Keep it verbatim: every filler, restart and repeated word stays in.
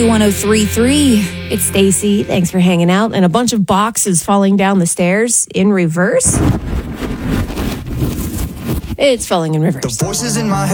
Q one oh three point three. It's Stacy. Thanks for hanging out. And a bunch of boxes falling down the stairs in reverse. It's falling in reverse. The voices in my head.